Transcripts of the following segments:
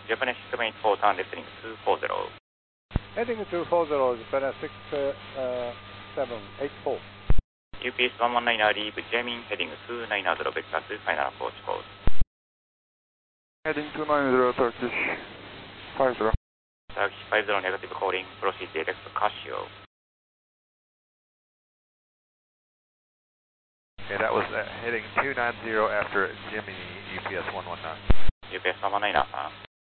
Japanese 674, turn left heading 240. Heading 240, Japan 6784. UPS 119er, leave Jamin heading 290, vector to final approach course. Heading 290, Turkish 50. Turkish 50, negative calling, proceed direct to Casio. Okay, that was heading 290 after Jimmy, UPS 119. UPS 119er,さん。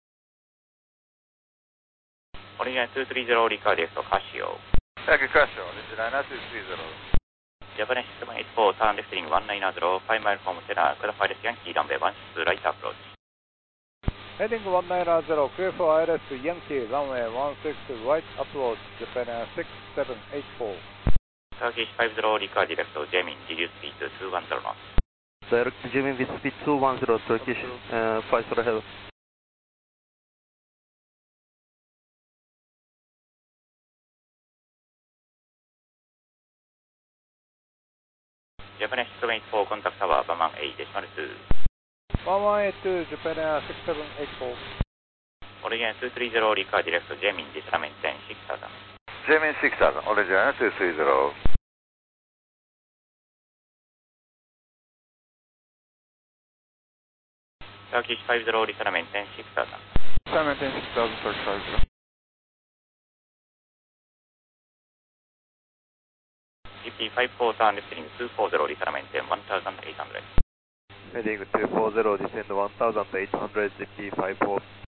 オリジナル230、リカーディレクト、カシオ。 Turkish Casio, this is 99230. Japanese 674, turn left heading 190, 5 mile from Cedar, clarify the Yankee runway 16, right approach. Heading 190, clear for ILS Yankee, runway 16, right approach, Japan 6784. Turkish 50,リカーディレクト、Jamin, reduce speed to 210 knots. Direct Jimmy with speed 210, Turkish 50 ahead. Japanese 674, contact tower, Baman 8, decimal 2. 1182, Japan 6784. Origin 230,リカーディレクト、Jamin, disarmament 10, 6000. Jimmy 6000, Origin 230. Turkish 50, disarmament 10, 6000. Simon 10 6000, Turkish 50. GP54, turn left heading 240, disarmament 10, 1800. Heading 240, descend 1800, GP54.